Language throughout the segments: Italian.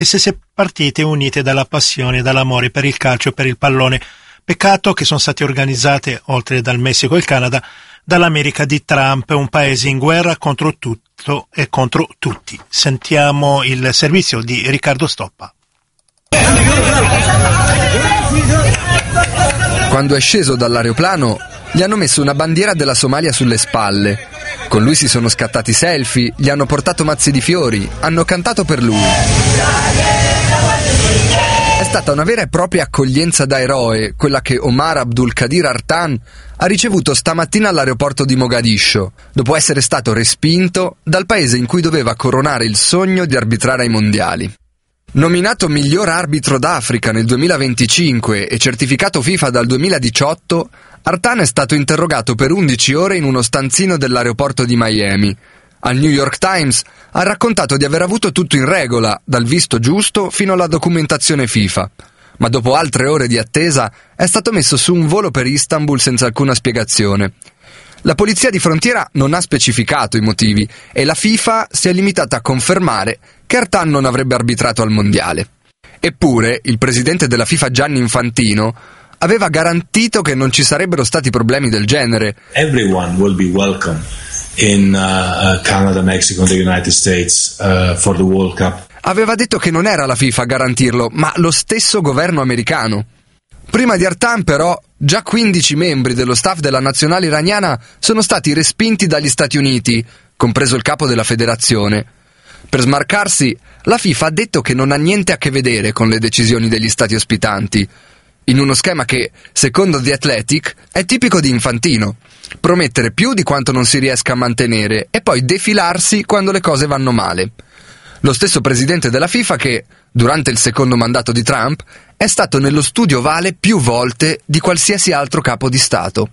stesse partite unite dalla passione e dall'amore per il calcio e per il pallone. Peccato che sono state organizzate, oltre dal Messico e il Canada, dall'America di Trump, un paese in guerra contro tutto e contro tutti. Sentiamo il servizio di Riccardo Stoppa. Quando è sceso dall'aeroplano, gli hanno messo una bandiera della Somalia sulle spalle. Con lui si sono scattati selfie, gli hanno portato mazzi di fiori, hanno cantato per lui. È stata una vera e propria accoglienza da eroe, quella che Omar Abdul Qadir Artan ha ricevuto stamattina all'aeroporto di Mogadiscio, dopo essere stato respinto dal paese in cui doveva coronare il sogno di arbitrare ai mondiali. Nominato miglior arbitro d'Africa nel 2025 e certificato FIFA dal 2018, Artan è stato interrogato per 11 ore in uno stanzino dell'aeroporto di Miami. Al New York Times ha raccontato di aver avuto tutto in regola, dal visto giusto fino alla documentazione FIFA. Ma dopo altre ore di attesa è stato messo su un volo per Istanbul senza alcuna spiegazione. La polizia di frontiera non ha specificato i motivi e la FIFA si è limitata a confermare che Artan non avrebbe arbitrato al mondiale. Eppure il presidente della FIFA Gianni Infantino aveva garantito che non ci sarebbero stati problemi del genere. Everyone will be welcome in Canada, Mexico and the United States for the World Cup. Aveva detto che non era la FIFA a garantirlo, ma lo stesso governo americano. Prima di Artan, però, già 15 membri dello staff della nazionale iraniana sono stati respinti dagli Stati Uniti, compreso il capo della federazione. Per smarcarsi, la FIFA ha detto che non ha niente a che vedere con le decisioni degli stati ospitanti, in uno schema che, secondo The Athletic, è tipico di Infantino: promettere più di quanto non si riesca a mantenere e poi defilarsi quando le cose vanno male. Lo stesso presidente della FIFA che, durante il secondo mandato di Trump, è stato nello studio ovale più volte di qualsiasi altro capo di Stato.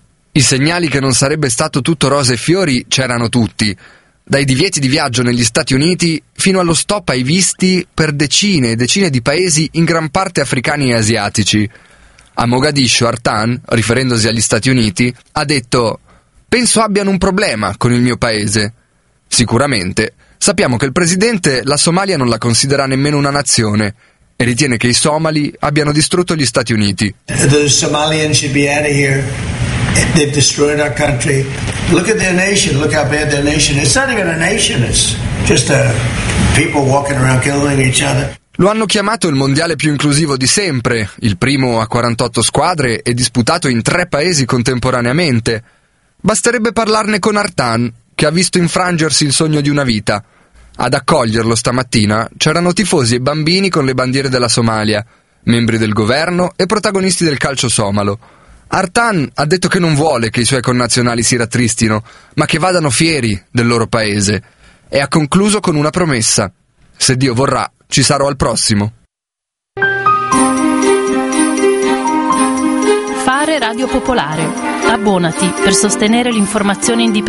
I segnali che non sarebbe stato tutto rose e fiori c'erano tutti, dai divieti di viaggio negli Stati Uniti fino allo stop ai visti per decine e decine di paesi in gran parte africani e asiatici. A Mogadiscio Artan, riferendosi agli Stati Uniti, ha detto: «Penso abbiano un problema con il mio paese. Sicuramente sappiamo che il presidente la Somalia non la considera nemmeno una nazione e ritiene che i somali abbiano distrutto gli Stati Uniti». The Somalians should be out of here. They've destroyed our country. Look at their nation. Look how bad their nation is. It's not even a nation. It's just people walking around killing each other. Lo hanno chiamato il mondiale più inclusivo di sempre, il primo a 48 squadre e disputato in 3 paesi contemporaneamente. Basterebbe parlarne con Artan, che ha visto infrangersi il sogno di una vita. Ad accoglierlo stamattina c'erano tifosi e bambini con le bandiere della Somalia, membri del governo e protagonisti del calcio somalo. Artan ha detto che non vuole che i suoi connazionali si rattristino, ma che vadano fieri del loro paese, e ha concluso con una promessa: se Dio vorrà, ci sarò al prossimo. Fare Radio Popolare. Abbonati per sostenere l'informazione indipendente.